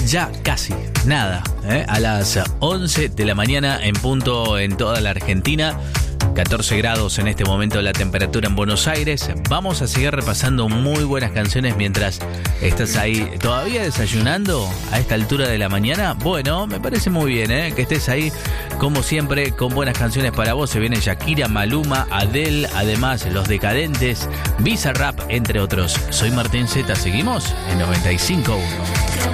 ya casi nada, a las 11 de la mañana en punto en toda la Argentina. 14 grados en este momento la temperatura en Buenos Aires. Vamos a seguir repasando muy buenas canciones mientras estás ahí todavía desayunando a esta altura de la mañana. Bueno, me parece muy bien, que estés ahí como siempre con buenas canciones para vos. Se viene Shakira, Maluma, Adele, además Los Decadentes, Bizarrap, entre otros. Soy Martín Z, seguimos en 95.1.